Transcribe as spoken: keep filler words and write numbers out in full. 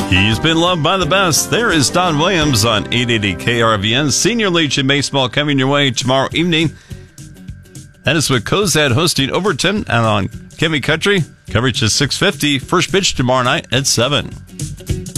He's been loved by the best. There is Don Williams on eight eighty K R V N. Senior Legion Baseball coming your way tomorrow evening. That is with Cozad hosting Overton, and on Kemi Country, coverage is six fifty. First pitch tomorrow night at seven.